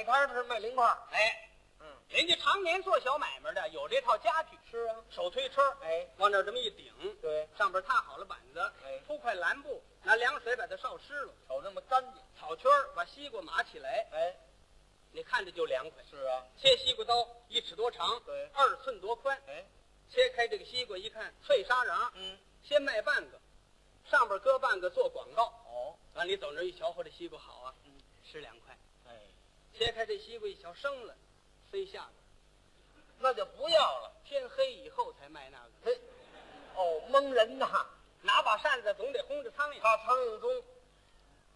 摆摊的是卖零块。 哎，人家常年做小买卖的有这套家具。 是啊， 手推车， 哎， 往那儿这么一顶， 对， 上边踏好了板子， 哎， 铺块蓝布，拿凉水把它烧湿了， 瞅那么干净。 草圈儿把西瓜码起来， 哎， 你看着就凉快。 是啊， 切西瓜刀1尺多长， 对 ，2寸多宽。 哎， 切开这个西瓜一看，脆沙瓤，先卖半个，上边搁半个做广告。 哦， 完你走那儿一瞧，嚯，这西瓜好啊，吃2块。 哎， 切开这西瓜一瞧生了，塞下边， 那就不要了。 天黑以后才卖那个。 嘿，哦，蒙人呐！ 拿把扇子总得轰着苍蝇。 怕苍蝇中